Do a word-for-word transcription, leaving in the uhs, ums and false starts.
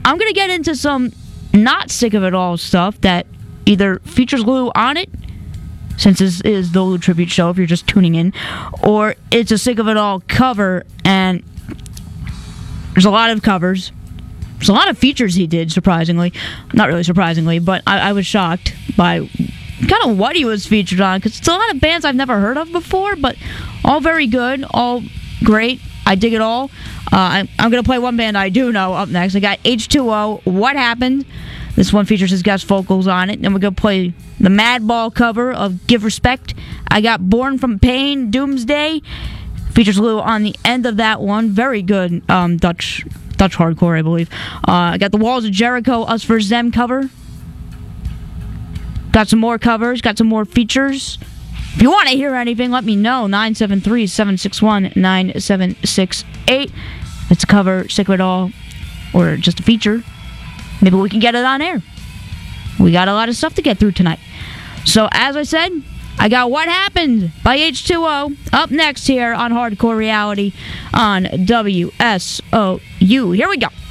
I'm going to get into some not sick of it all stuff that either features Lou on it, since this is the Lou Tribute Show if you're just tuning in, or it's a sick of it all cover, and there's a lot of covers. There's a lot of features he did, surprisingly. Not really surprisingly, but I, I was shocked by kind of what he was featured on, because it's a lot of bands I've never heard of before, but all very good, all great. I dig it all. Uh, I'm, I'm going to play one band I do know up next. I got H two O, What Happened. This one features his guest vocals on it. Then we're going to play the Madball cover of Give Respect. I got Born From Pain, Doomsday. Features Lou on the end of that one. Very good um, Dutch Dutch hardcore, I believe. Uh, I got the Walls of Jericho, Us versus. Them cover. Got some more covers. Got some more features. If you want to hear anything, let me know. nine seven three, seven six one, nine seven six eight. It's a cover, sick of it all, or just a feature. Maybe we can get it on air. We got a lot of stuff to get through tonight. So, as I said, I got What Happened by H two O up next here on Hardcore Reality on W S O U. Here we go.